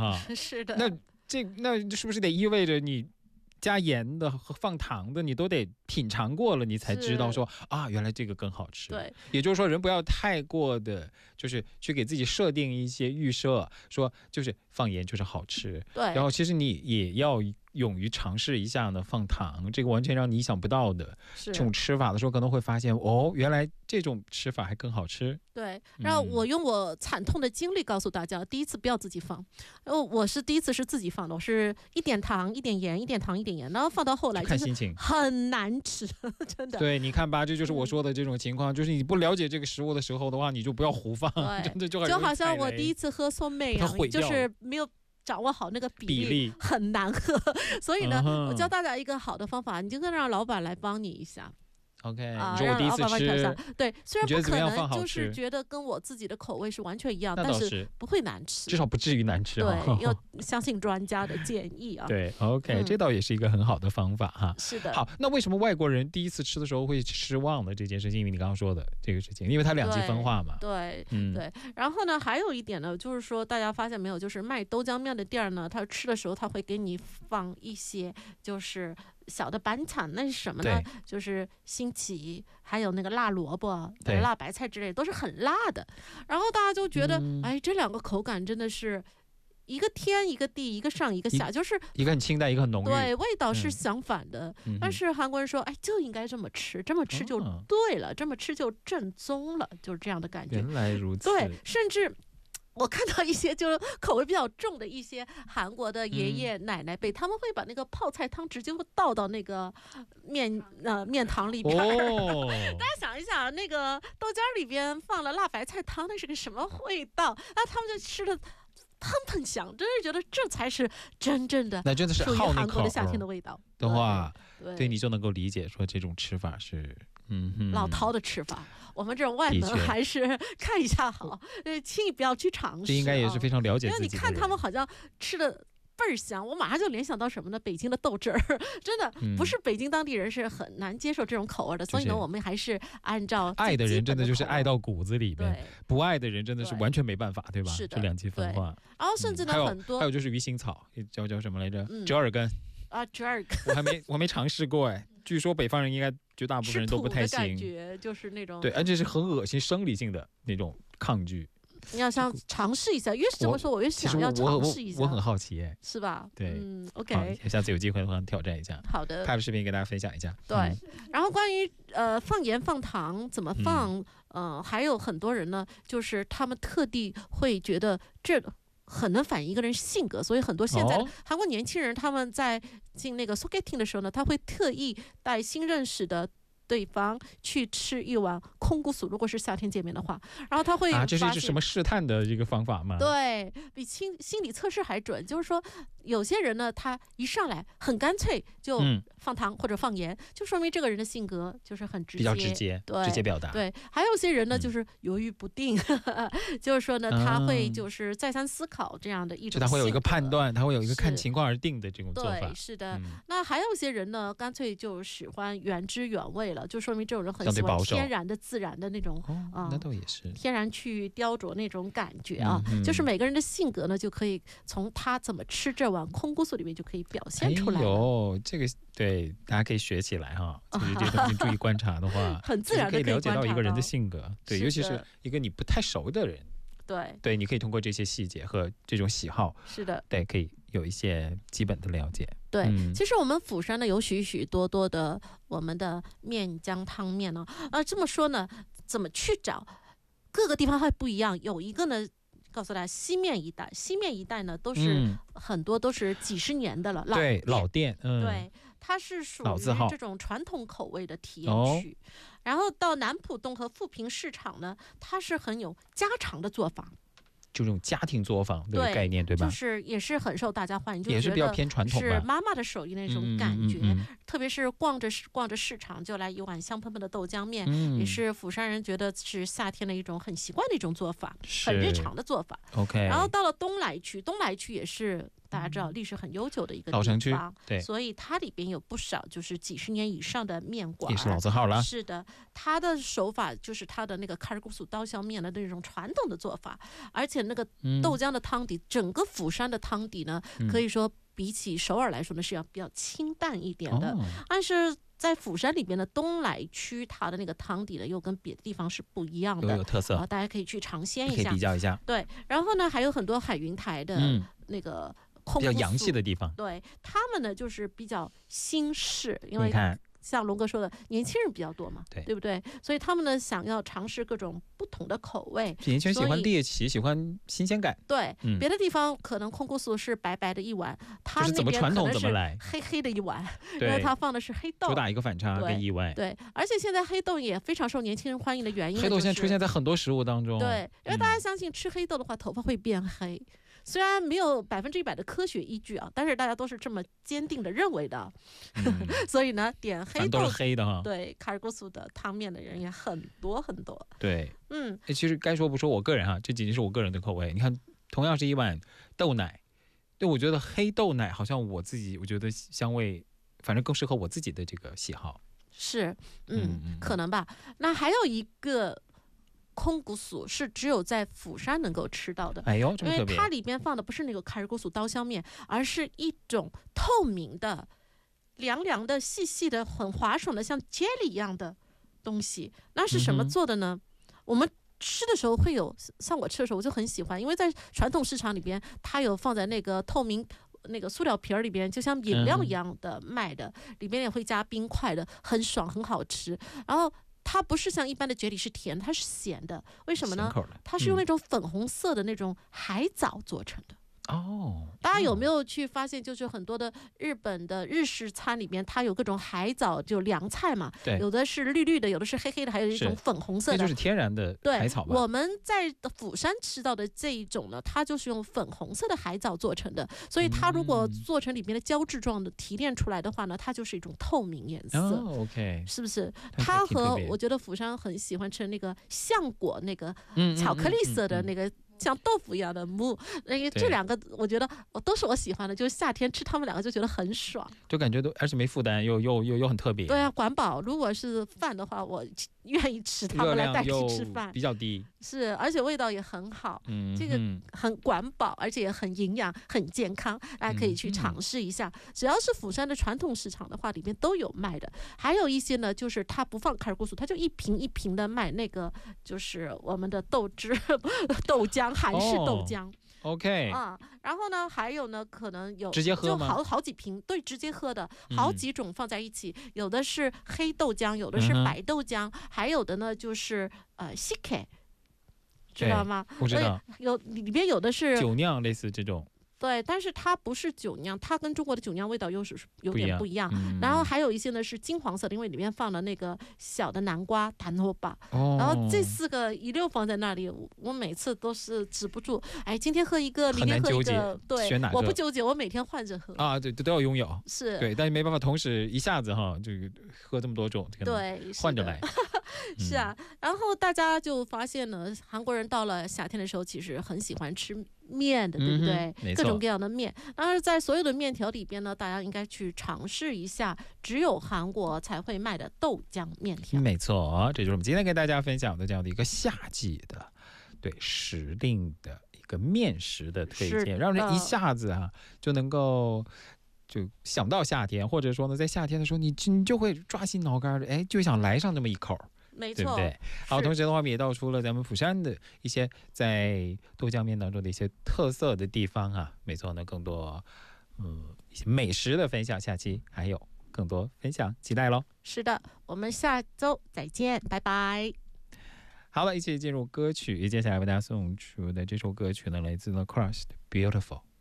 哈。 是的。 那是不是得意味着你加盐的和放糖的你都得品尝过了，你才知道说啊，原来这个更好吃。 对， 也就是说人不要太过的就是去给自己设定一些预设，说就是放盐就是好吃。 对， 然后其实你也要勇于尝试一下呢，放糖，这个完全让你意想不到的这种吃法的时候，可能会发现哦，原来这种吃法还更好吃。 对，然后我用我惨痛的经历告诉大家，第一次不要自己放，我是第一次是自己放的，我是一点糖一点盐，一点糖一点盐，然后放到后来看心情， 很难吃，真的。 对，你看吧，这就是我说的这种情况，就是你不了解这个食物的时候的话，你就不要胡放，真的就好像我第一次喝酸梅一样，就是没有掌握好那个比例很难喝。所以呢，我教大家一个好的方法，你就让老板来帮你一下。 OK， 你说我第一次吃， 对，虽然不可能就是觉得跟我自己的口味是完全一样，但是不会难吃， 至少不至于难吃。 对，要相信专家的建议啊。 对 ，OK，这倒也是一个很好的方法哈。 是的。 好，那为什么外国人第一次吃的时候会失望呢？这件事情，因为你刚刚说的这个事情，因为它两极分化嘛。 对，对。然后呢，还有一点呢，就是说大家发现没有，就是卖豆浆面的店呢，他吃的时候他会给你放一些就是小的板铲，那是什么呢？就是新奇，还有那个辣萝卜、辣白菜之类的，都是很辣的。然后大家就觉得，哎，这两个口感真的是一个天一个地，一个上一个下，就是一个很清淡，一个很浓郁， 对，味道是相反的。但是韩国人说，哎，就应该这么吃，这么吃就对了，这么吃就正宗了，就是这样的感觉。 原来如此。 对，甚至我看到一些就是口味比较重的一些韩国的爷爷奶奶辈，他们会把那个泡菜汤直接倒到那个面汤里边。大家想一想，那个豆浆里边放了辣白菜汤，那是个什么味道？那他们就吃的喷喷香，真是觉得这才是真正的， 那真的是属于韩国的夏天的味道的话，对你就能够理解说这种吃法是。 老饕的吃法，我们这种外门还是看一下好，轻易不要去尝试。 这应该也是非常了解自己的人。 因为你看他们好像吃的倍儿香，我马上就联想到什么呢？北京的豆汁儿，真的不是北京当地人是很难接受这种口味的，所以呢，我们还是按照爱的人真的就是爱到骨子里边，不爱的人真的是完全没没办法，对吧？ 是的， 这两极分化。 然后甚至呢，很多还有就是鱼腥草，叫什么来着？折耳根啊，折耳根， 我没尝试过哎，据说北方人应该绝大部分人都不太行， 感觉就是那种对，而且是很恶心、生理性的那种抗拒。 你要想尝试一下，越是这么说，我越想要尝试一下。 我很好奇哎， 是吧？ 对 ，OK， 下次有机会的话挑战一下。 好的， 拍个视频给大家分享一下。 对，然后关于放盐放糖怎么放，还有很多人呢，就是他们特地会觉得这很能反映一个人性格，所以很多现在的韩国年轻人他们在进那个 sogeting 的时候呢，他会特意带新认识的对方去吃一碗空骨素，如果是夏天见面的话，然后他会这是什么试探的一个方法吗？ 对，比心理测试还准。就是说有些人呢，他一上来很干脆就放糖或者放盐，就说明这个人的性格就是很直接， 比较直接， 对， 直接表达。 对，还有些人呢，就是犹豫不定，就是说呢，他会就是再三思考这样的一种， 他会有一个判断，他会有一个看情况而定的这种做法。 对，是的。那还有些人呢，干脆就喜欢原汁原味了，就说明这种人很喜欢天然的、自然的那种那倒也是天然去雕琢那种感觉啊。就是每个人的性格呢，就可以从他怎么吃这碗空骨素里面就可以表现出来。 这个对大家可以学起来哈。就是这个东西注意观察的话， 很自然的可以了解到一个人的性格。对，尤其是一个你不太熟的人。对，你可以通过这些细节和这种喜好， 是的， 对，可以有一些基本的了解。 对，其实我们釜山呢有许许多多的我们的面浆汤面呢，这么说呢，怎么去找？各个地方还不一样。有一个呢，告诉大家，西面一带呢，都是很多都是几十年的了， 老店， 对，它是属于这种传统口味的体验区。然后到南浦洞和富平市场呢，它是很有家常的做法。 就这种家庭作坊的概念，对吧？ 就是也是很受大家欢迎， 也是比较偏传统吧， 是妈妈的手艺那种感觉。特别是逛着市场就来一碗香喷喷的豆浆面，也是釜山人觉得是夏天的一种很习惯的一种做法，很日常的做法。 OK。 然后到了东来区也是大家知道历史很悠久的一个老城区， 地方， 对， 所以它里边有不少就是几十年以上的面馆， 也是老字号了。 是的，它的手法就是它的那个卡尔古苏刀削面的那种传统的做法，而且那个豆浆的汤底，整个釜山的汤底呢，可以说比起首尔来说呢是要比较清淡一点的，但是在釜山里边的东来区，它的那个汤底呢，又跟别的地方是不一样的， 有特色， 大家可以去尝鲜一下， 可以比较一下。 对，然后呢，还有很多海云台的那个比较洋气的地方， 对他们呢就是比较新式，因为你看。 像龙哥说的，年轻人比较多嘛，对不对？所以他们呢想要尝试各种不同的口味。 年轻人喜欢猎奇，喜欢新鲜感。 对，别的地方可能控股素是白白的一碗，他那边可能是黑黑的一碗，因为他放的是黑豆， 主打一个反差跟意外。 对，而且现在黑豆也非常受年轻人欢迎的原因， 黑豆现在出现在很多食物当中。 对，因为大家相信吃黑豆的话，头发会变黑。虽然没有100%的科学依据啊，但是大家都是这么坚定的认为的，所以呢，点黑豆都是黑的哈。 对，卡尔古苏的汤面的人也很多很多。 对，其实该说不说，我个人哈，这仅仅是我个人的口味。你看，同样是一碗豆奶，对我觉得黑豆奶好像我觉得香味，反正更适合我自己的这个喜好。 是，可能吧。那还有一个。空谷酥是只有在釜山能够吃到的， 哎呦，这么特别！ 因为它里边放的不是那个卡尔古苏刀削面，而是一种透明的、凉凉的、细细的、很滑爽的，像 jelly 一样的东西。那是什么做的呢？我们吃的时候会有，像我吃的时候我就很喜欢，因为在传统市场里边，它有放在那个透明那个塑料瓶里边，就像饮料一样的卖的，里边也会加冰块的，很爽，很好吃。然后。它不是像一般的jelly是甜，它是咸的。为什么呢？它是用那种粉红色的那种海藻做成的。大家有没有去发现，就是很多的日本的日式餐里面，它有各种海藻，就凉菜嘛，有的是绿绿的，有的是黑黑的，还有一种粉红色的， 那就是天然的海草吧。 我们在釜山吃到的这一种呢，它就是用粉红色的海藻做成的，所以它如果做成里面的胶质状的提炼出来的话呢，它就是一种透明颜色。 OK， 是不是？它和我觉得釜山很喜欢吃那个橡果那个巧克力色的那个。像豆腐一样的木，这两个我觉得都是我喜欢的，就是夏天吃它们两个就觉得很爽， 就感觉而且没负担，又很特别。 对啊，管饱。如果是饭的话，我愿意吃它们来代替吃饭， 比较低， 是，而且味道也很好。这个很管饱，而且也很营养，很健康，大家可以去尝试一下。只要是釜山的传统市场的话，里面都有卖的。还有一些呢，就是它不放卡尔古苏，它就一瓶一瓶的卖那个，就是我们的豆汁豆浆。韩式豆浆 ，OK 然后呢，还有呢，可能有直接喝吗？ 就好几瓶，对，直接喝的，好几种放在一起，有的是黑豆浆，有的是白豆浆，还有的呢就是sake， 知道吗？ 我知道， 里边有的是酒酿，类似这种。 对，但是它不是酒酿，它跟中国的酒酿味道又是有点不一样。然后还有一些呢是金黄色的，因为里面放了那个小的南瓜弹头吧。然后这4个一溜放在那里，我每次都是止不住。哎，今天喝一个，明天喝一个，对，我不纠结，我每天换着喝。 对，都要拥有。 是。 对，但是没办法同时一下子就喝这么多种， 对， 换着来。 是啊，然后大家就发现呢，韩国人到了夏天的时候，其实很喜欢吃面的，对不对？各种各样的面。但是在所有的面条里边呢，大家应该去尝试一下，只有韩国才会卖的豆浆面条。 没错，这就是我们今天跟大家分享的这样的一个夏季的时令的一个面食的推荐，让人一下子就能够。就想到夏天，或者说呢，在夏天的时候，你就会抓心挠肝的，就想来上那么一口， 没错， 对不对？好，同时的话，我们也道出了咱们釜山的一些在豆浆面当中的一些特色的地方没错呢，更多一些美食的分享，下期还有更多分享，期待咯。 是的，我们下周再见，拜拜。 好了，一起进入歌曲，接下来为大家送出的这首歌曲呢，来自 The Crush 的 Beautiful。